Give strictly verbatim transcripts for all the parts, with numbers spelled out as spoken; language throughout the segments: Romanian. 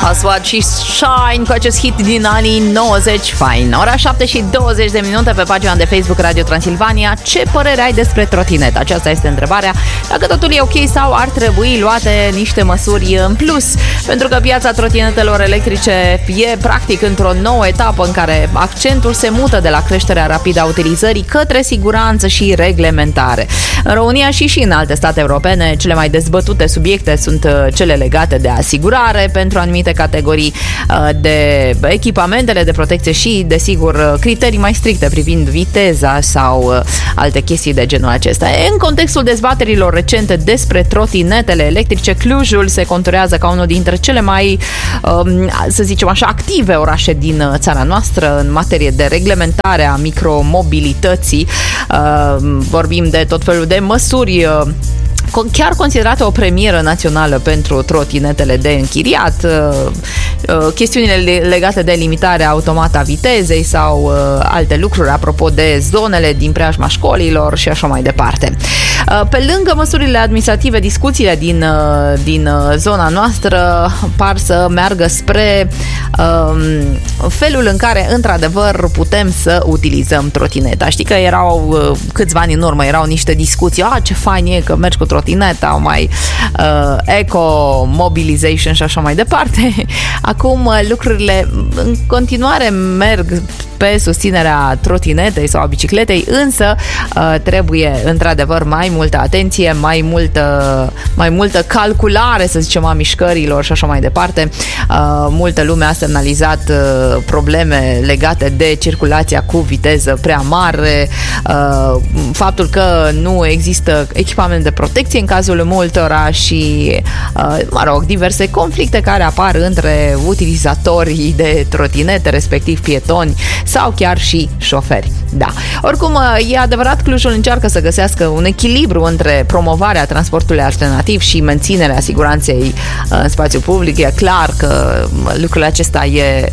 Aswad și Shine cu acest hit din anii nouăzeci. Fain. Ora șapte și douăzeci de minute pe pagina de Facebook Radio Transilvania. Ce părere ai despre trotinet? Aceasta este întrebarea. Dacă totul e ok sau ar trebui luate niște măsuri în plus? Pentru că piața trotinetelor electrice e practic într-o nouă etapă în care accentul se mută de la creșterea rapidă a utilizării către siguranță și reglementare. În România și și în alte state europene, cele mai dezbătute subiecte sunt cele legate de asigurare pentru anumite categorii de echipamentele de protecție și, desigur, criterii mai stricte privind viteza sau alte chestii de genul acesta. În contextul dezbaterilor recente despre trotinetele electrice, Clujul se conturează ca unul dintre cele mai, să zicem așa, active orașe din țara noastră în materie de reglementare a micromobilității. Vorbim de tot felul de măsuri chiar considerată o premieră națională pentru trotinetele de închiriat, chestiunile legate de limitarea automată a vitezei sau alte lucruri apropo de zonele din preajma școlilor și așa mai departe. Pe lângă măsurile administrative, discuțiile din, din zona noastră par să meargă spre um, felul în care într-adevăr putem să utilizăm trotineta. Știi că erau câțiva ani în urmă, erau niște discuții, a, ce fain e că mergi cu trotineta, mai uh, eco-mobilization și așa mai departe. Acum lucrurile în continuare merg pe susținerea trotinetei sau a bicicletei, însă uh, trebuie într-adevăr mai multă atenție, mai multă, mai multă calculare, să zicem, a mișcărilor și așa mai departe. Uh, multă lume a semnalizat uh, probleme legate de circulația cu viteză prea mare, uh, faptul că nu există echipament de protecție în cazul multora și, uh, mă rog, diverse conflicte care apar între utilizatorii de trotinete, respectiv pietoni sau chiar și șoferi. Da. Oricum, e adevărat, Clujul încearcă să găsească un echilibru între promovarea transportului alternativ și menținerea siguranței în spațiu public. E clar că lucrul acesta e,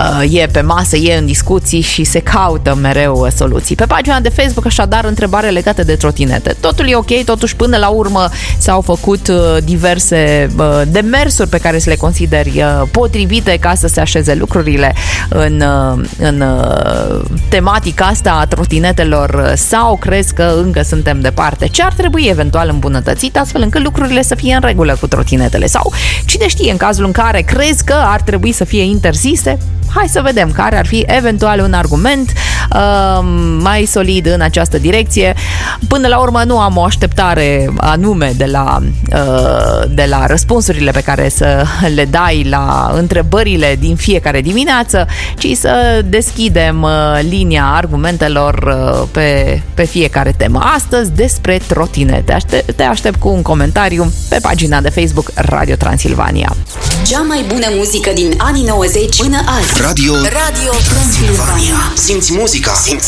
e pe masă, e în discuții și se caută mereu soluții. Pe pagina de Facebook, așadar, întrebare legată de trotinete. Totul e ok, totuși până la urmă s-au făcut diverse demersuri pe care să le consideri potrivite ca să se așeze lucrurile în, în tematica asta a trotinetelor sau crezi că încă suntem departe? Ce ar trebui eventual îmbunătățit astfel încât lucrurile să fie în regulă cu trotinetele? Sau cine știe, în cazul în care crezi că ar trebui să fie interzise, hai să vedem care ar fi eventual un argument uh, mai solid în această direcție. Până la urmă nu am o așteptare anume de la, uh, de la răspunsurile pe care să le dai la întrebările din fiecare dimineață, ci să deschidem uh, linia argumentelor uh, pe, pe fiecare temă. Astăzi despre trotinete. Aște- te aștept cu un comentariu pe pagina de Facebook Radio Transilvania. Cea mai bună muzică din anii nouăzeci până azi. Radio Radio Transilvania. Simți muzica. Simți